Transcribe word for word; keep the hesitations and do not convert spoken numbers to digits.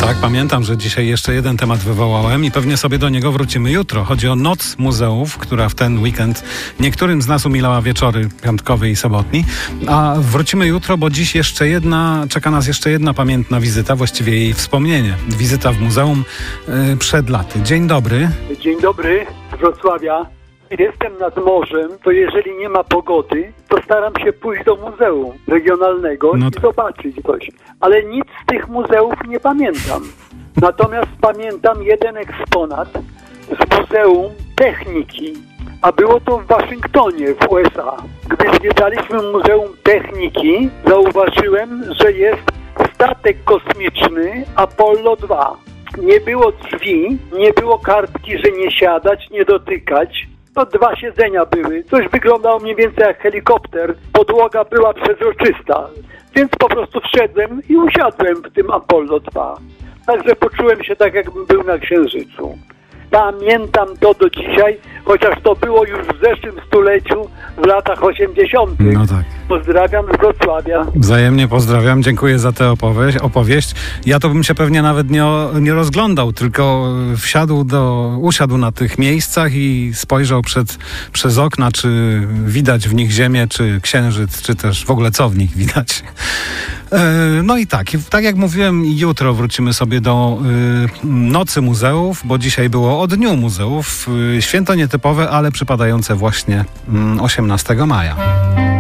Tak, pamiętam, że dzisiaj jeszcze jeden temat wywołałem i pewnie sobie do niego wrócimy jutro. Chodzi o Noc Muzeów, która w ten weekend niektórym z nas umilała wieczory piątkowy i sobotni. A wrócimy jutro, bo dziś jeszcze jedna, czeka nas jeszcze jedna pamiętna wizyta, właściwie jej wspomnienie. Wizyta w muzeum y, przed laty. Dzień dobry. Dzień dobry z Wrocławia. Jestem nad morzem, to jeżeli nie ma pogody, to staram się pójść do muzeum regionalnego no i to... zobaczyć coś. Ale nic z tych muzeów nie pamiętam. Natomiast pamiętam jeden eksponat z Muzeum Techniki, a było to w Waszyngtonie w U S A. Gdy zwiedzaliśmy Muzeum Techniki, zauważyłem, że jest statek kosmiczny Apollo dwa. Nie było drzwi, nie było kartki, że nie siadać, nie dotykać. To dwa siedzenia były. Coś wyglądało mniej więcej jak helikopter. Podłoga była przezroczysta. Więc po prostu wszedłem i usiadłem w tym Apollo dwa. Także poczułem się tak, jakbym był na Księżycu. Pamiętam to do dzisiaj, chociaż to było już w zeszłym stuleciu, w latach osiemdziesiątych. No tak. Pozdrawiam z Wrocławia. Wzajemnie pozdrawiam, dziękuję za tę opowieść. opowieść. Ja to bym się pewnie nawet nie, nie rozglądał, tylko wsiadł do, usiadł na tych miejscach i spojrzał przed, przez okna, czy widać w nich ziemię, czy księżyc, czy też w ogóle co w nich widać. No i tak, tak jak mówiłem, jutro wrócimy sobie do y, Nocy Muzeów, bo dzisiaj było o Dniu Muzeów. Y, święto nietypowe, ale przypadające właśnie y, osiemnastego maja.